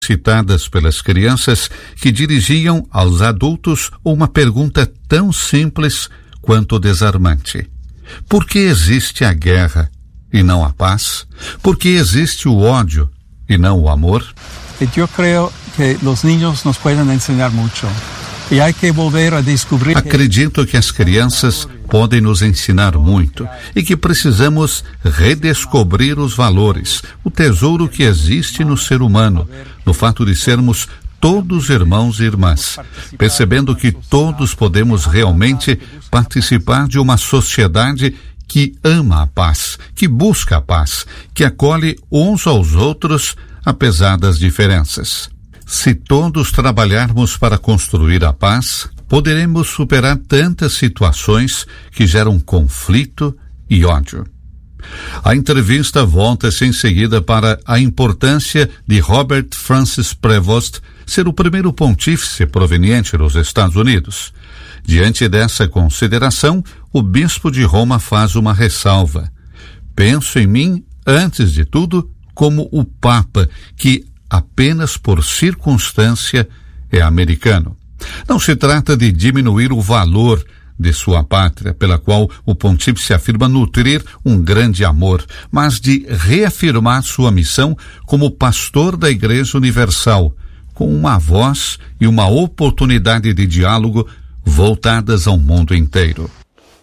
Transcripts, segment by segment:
citadas pelas crianças que dirigiam aos adultos uma pergunta tão simples quanto desarmante. Por que existe a guerra e não a paz? Por que existe o ódio e não o amor? Eu creio que os niños nos podem ensinar muito. E há que volver a descobrir. Acredito que as crianças podem nos ensinar muito e que precisamos redescobrir os valores, o tesouro que existe no ser humano, no fato de sermos todos irmãos e irmãs, percebendo que todos podemos realmente participar de uma sociedade que ama a paz, que busca a paz, que acolhe uns aos outros apesar das diferenças. Se todos trabalharmos para construir a paz, poderemos superar tantas situações que geram conflito e ódio. A entrevista volta-se em seguida para a importância de Robert Francis Prevost ser o primeiro pontífice proveniente dos Estados Unidos. Diante dessa consideração, o bispo de Roma faz uma ressalva. Penso em mim, antes de tudo, como o Papa, que apenas por circunstância é americano. Não se trata de diminuir o valor de sua pátria, pela qual o pontífice afirma nutrir um grande amor, mas de reafirmar sua missão como pastor da Igreja Universal, com uma voz e uma oportunidade de diálogo voltadas ao mundo inteiro.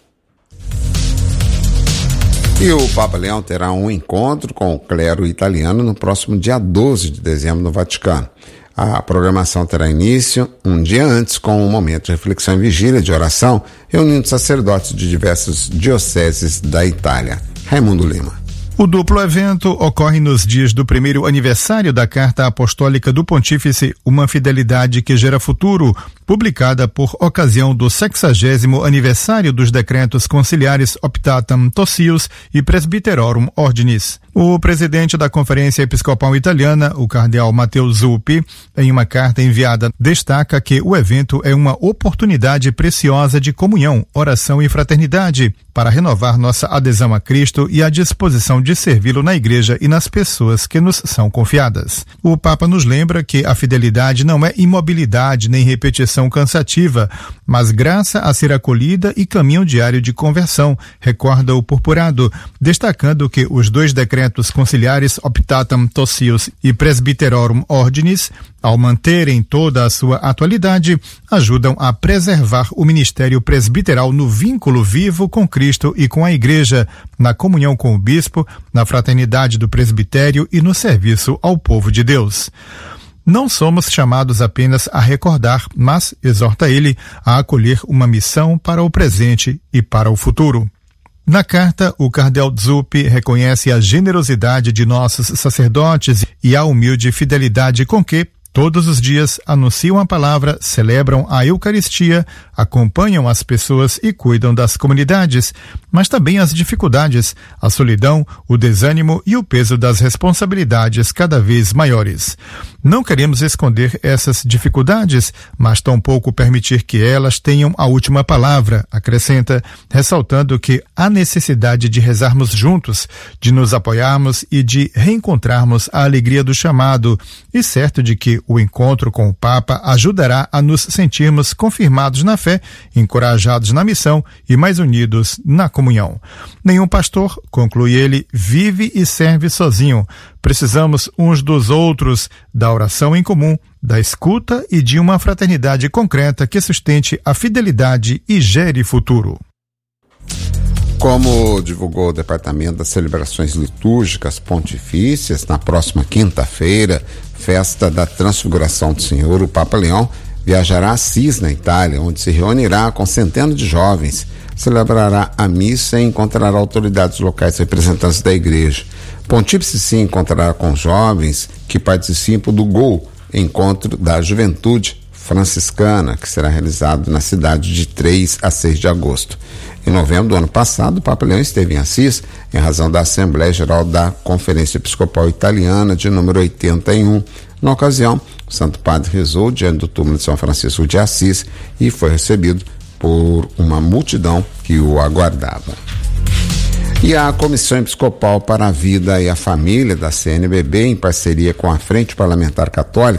E o Papa Leão terá um encontro com o clero italiano no próximo dia 12 de dezembro no Vaticano. A programação terá início um dia antes com um momento de reflexão e vigília de oração, reunindo sacerdotes de diversas dioceses da Itália. Raimundo Lima. O duplo evento ocorre nos dias do primeiro aniversário da Carta Apostólica do Pontífice, Uma Fidelidade que Gera Futuro, publicada por ocasião do 60º aniversário dos decretos conciliares Optatam Totius e Presbyterorum Ordinis. O presidente da Conferência Episcopal Italiana, o cardeal Matteo Zuppi, em uma carta enviada, destaca que o evento é uma oportunidade preciosa de comunhão, oração e fraternidade para renovar nossa adesão a Cristo e a disposição de servi-lo na Igreja e nas pessoas que nos são confiadas. O Papa nos lembra que a fidelidade não é imobilidade nem repetição cansativa, mas graça a ser acolhida e caminho diário de conversão, recorda o purpurado, destacando que os dois decretos conciliares Optatam Totius e Presbyterorum Ordinis, ao manterem toda a sua atualidade, ajudam a preservar o ministério presbiteral no vínculo vivo com Cristo e com a Igreja, na comunhão com o bispo, na fraternidade do presbitério e no serviço ao povo de Deus. Não somos chamados apenas a recordar, mas, exorta ele, a acolher uma missão para o presente e para o futuro. Na carta, o cardeal Zuppi reconhece a generosidade de nossos sacerdotes e a humilde fidelidade com que, todos os dias, anunciam a palavra, celebram a Eucaristia, acompanham as pessoas e cuidam das comunidades, mas também as dificuldades, a solidão, o desânimo e o peso das responsabilidades cada vez maiores. Não queremos esconder essas dificuldades, mas tampouco permitir que elas tenham a última palavra, acrescenta, ressaltando que há necessidade de rezarmos juntos, de nos apoiarmos e de reencontrarmos a alegria do chamado, e certo de que o encontro com o Papa ajudará a nos sentirmos confirmados na fé, encorajados na missão e mais unidos na comunhão. Nenhum pastor, conclui ele, vive e serve sozinho. Precisamos uns dos outros, da oração em comum, da escuta e de uma fraternidade concreta que sustente a fidelidade e gere futuro. Como divulgou o Departamento das Celebrações Litúrgicas Pontifícias, na próxima quinta-feira, festa da Transfiguração do Senhor, o Papa Leão viajará a Assis, na Itália, onde se reunirá com centenas de jovens, celebrará a missa e encontrará autoridades locais representantes da Igreja. Pontífice se encontrará com jovens que participam do GOL, Encontro da Juventude Franciscana, que será realizado na cidade de 3 a 6 de agosto. Em novembro do ano passado, o Papa Leão esteve em Assis, em razão da Assembleia Geral da Conferência Episcopal Italiana, de número 81. Na ocasião, o Santo Padre rezou diante do túmulo de São Francisco de Assis e foi recebido por uma multidão que o aguardava. E a Comissão Episcopal para a Vida e a Família da CNBB, em parceria com a Frente Parlamentar Católica,